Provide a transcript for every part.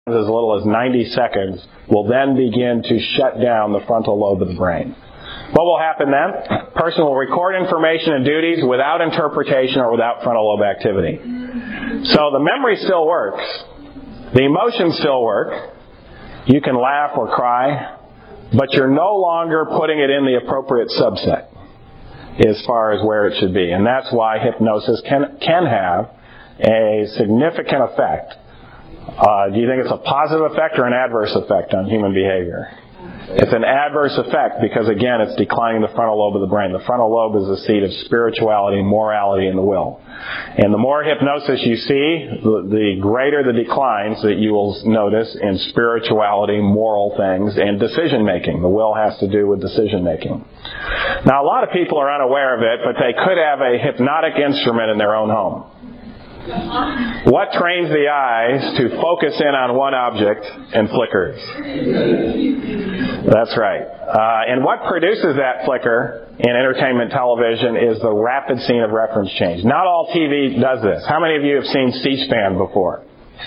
as little as 90 seconds, will then begin to shut down the frontal lobe of the brain. What will happen then? A person will record information and duties without interpretation or without frontal lobe activity. So the memory still works. The emotions still work. You can laugh or cry, but you're no longer putting it in the appropriate subset as far as where it should be. And that's why hypnosis can have a significant effect. Do you think it's a positive effect or an adverse effect on human behavior? It's an adverse effect because, again, it's declining the frontal lobe of the brain. The frontal lobe is the seat of spirituality, morality, and the will. And the more hypnosis you see, the greater the declines that you will notice in spirituality, moral things, and decision-making. The will has to do with decision-making. Now, a lot of people are unaware of it, but they could have a hypnotic instrument in their own home. What trains the eyes to focus in on one object and flickers? That's right. And what produces that flicker in entertainment television is the rapid scene of reference change. Not all TV does this. How many of you have seen C-SPAN before?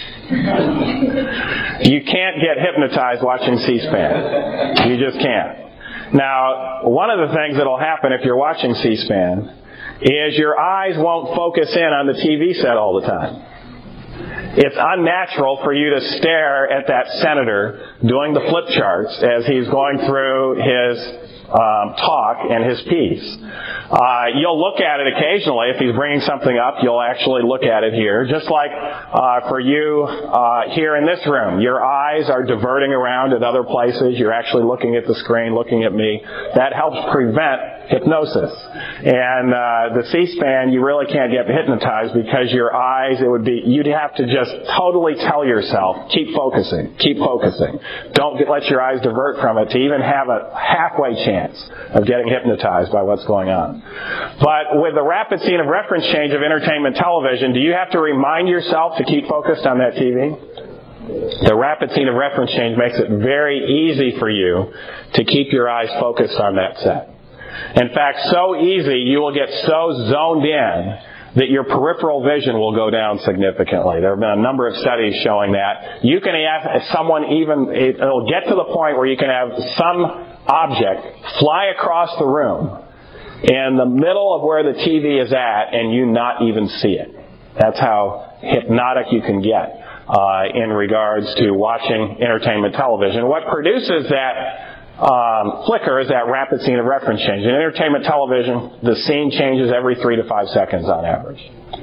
You can't get hypnotized watching C-SPAN. You just can't. Now, one of the things that will happen if you're watching C-SPAN is your eyes won't focus in on the TV set all the time. It's unnatural for you to stare at that senator doing the flip charts as he's going through his talk and his piece. You'll look at it occasionally. If he's bringing something up, you'll actually look at it here. Just like for you here in this room, your eyes are diverting around at other places. You're actually looking at the screen, looking at me. That helps prevent hypnosis. And the C-SPAN, you really can't get hypnotized because your eyes, you'd have to just totally tell yourself, keep focusing. Don't let your eyes divert from it to even have a halfway chance of getting hypnotized by what's going on. But with the rapid scene of reference change of entertainment television, do you have to remind yourself to keep focused on that TV? The rapid scene of reference change makes it very easy for you to keep your eyes focused on that set. In fact, so easy, you will get so zoned in that your peripheral vision will go down significantly. There have been a number of studies showing that. You can have someone it'll get to the point where you can have some object fly across the room in the middle of where the TV is at and you not even see it. That's how hypnotic you can get in regards to watching entertainment television. What produces that flicker is that rapid scene of reference change. In entertainment television, the scene changes every 3 to 5 seconds on average.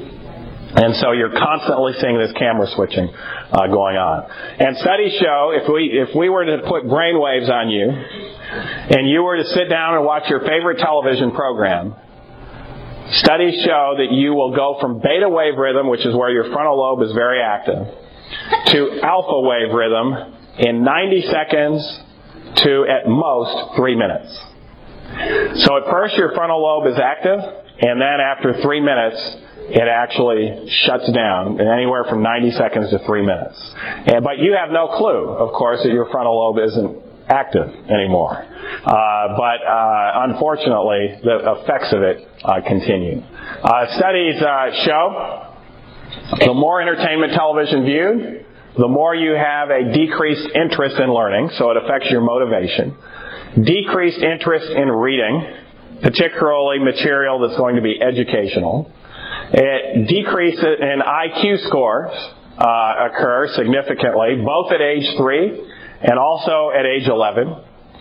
And so you're constantly seeing this camera switching going on. And studies show if we were to put brain waves on you and you were to sit down and watch your favorite television program, studies show that you will go from beta wave rhythm, which is where your frontal lobe is very active, to alpha wave rhythm in 90 seconds to at most 3 minutes. So at first your frontal lobe is active, and then after 3 minutes it actually shuts down in anywhere from 90 seconds to 3 minutes. But you have no clue, of course, that your frontal lobe isn't active anymore. But unfortunately, the effects of it continue. Studies show the more entertainment television viewed, the more you have a decreased interest in learning, so it affects your motivation. Decreased interest in reading, particularly material that's going to be educational. It decreases in IQ scores occur significantly, both at age 3 and also at age 11.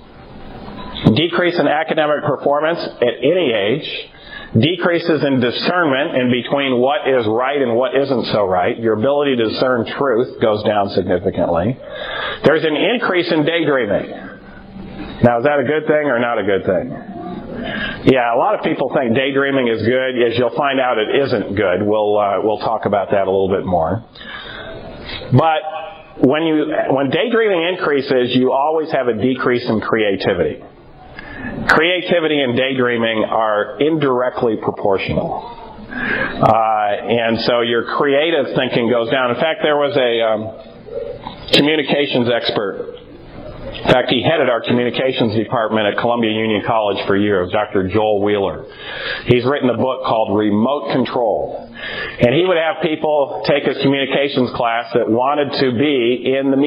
Decrease in academic performance at any age. Decreases in discernment in between what is right and what isn't so right. Your ability to discern truth goes down significantly. There's an increase in daydreaming. Now, is that a good thing or not a good thing? Yeah, a lot of people think daydreaming is good. As you'll find out, it isn't good. We'll talk about that a little bit more. But when daydreaming increases, you always have a decrease in creativity. Creativity and daydreaming are indirectly proportional. And so your creative thinking goes down. In fact, there was a communications expert. In fact, he headed our communications department at Columbia Union College for years, Dr. Joel Wheeler. He's written a book called Remote Control. And he would have people take his communications class that wanted to be in the